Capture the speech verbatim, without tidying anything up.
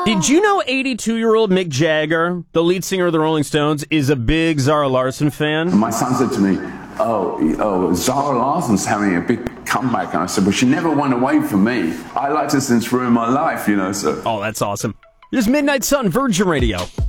Did you know eighty-two-year-old Mick Jagger, the lead singer of the Rolling Stones, is a big Zara Larsson fan? My son said to me, oh, oh, Zara Larsson's having a big comeback. And I said, well, she never went away from me. I liked her since through my life, you know, so. Oh, that's awesome. This is Midnight Sun, Virgin Radio.